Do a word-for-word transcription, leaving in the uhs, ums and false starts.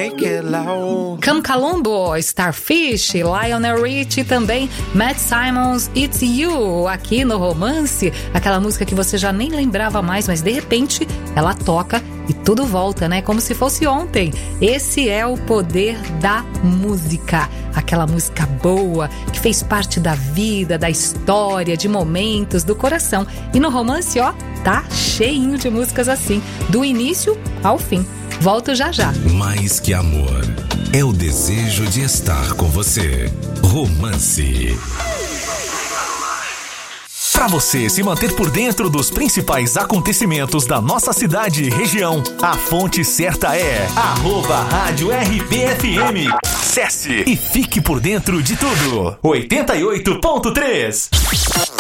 make it loud. Cam Colombo, Starfish, Lionel Richie também, Matt Simons, It's You, aqui no Romance, aquela música que você já nem lembrava mais, mas de repente ela toca e tudo volta, né? Como se fosse ontem. Esse é o poder da música. Aquela música boa, que fez parte da vida, da história, de momentos, do coração. E no Romance, ó, tá cheinho de músicas assim, do início ao fim. Volto já já. Mais que amor, é o desejo de estar com você. Romance. Para você se manter por dentro dos principais acontecimentos da nossa cidade e região, a fonte certa é arroba Rádio R B F M. Acesse e fique por dentro de tudo. oitenta e oito ponto três.